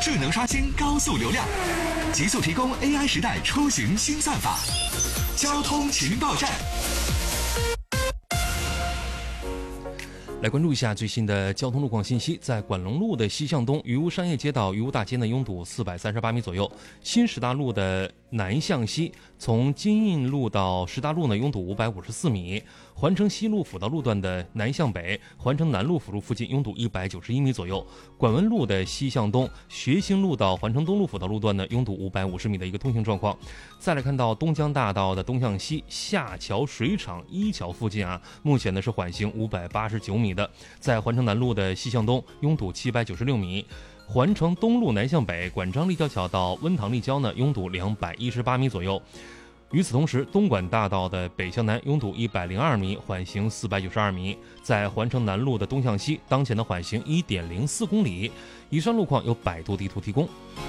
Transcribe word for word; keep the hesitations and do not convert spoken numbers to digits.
智能刷新高速流量，极速提供 A I 时代出行新算法。交通情报站。 来关注一下最新的交通路况信息。在管龙路的西向东余吴商业街到余吴大街呢，拥堵四百三十八米左右；新石大路的南向西，从金印路到石大路呢，拥堵五百五十四米；环城西路辅道路段的南向北，环城南路辅路附近拥堵一百九十一米左右；管文路的西向东，学兴路到环城东路辅道路段呢，拥堵五百五十米的一个通行状况。再来看到东江大道的东向西，下桥水厂一桥附近啊，目前呢是缓行五百八十九米的。在环城南路的西向东，拥堵七百九十六米；环城东路南向北，管张立交桥到温塘立交呢，拥堵两百一十八米左右。与此同时，东莞大道的北向南拥堵一百零二米，缓行四百九十二米。在环城南路的东向西，当前的缓行一点零四公里。以上路况由百度地图提供。